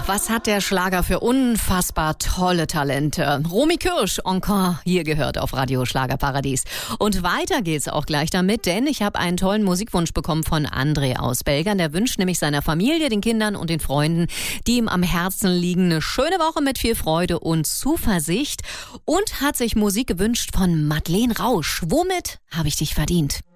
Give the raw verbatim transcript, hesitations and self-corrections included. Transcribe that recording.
Was hat der Schlager für unfassbar tolle Talente? Romy Kirsch, Encore, hier gehört auf Radio Schlagerparadies. Und weiter geht's auch gleich damit, denn ich habe einen tollen Musikwunsch bekommen von André aus Belgern. Der wünscht nämlich seiner Familie, den Kindern und den Freunden, die ihm am Herzen liegen, eine schöne Woche mit viel Freude und Zuversicht und hat sich Musik gewünscht von Madeleine Rausch. Womit habe ich dich verdient?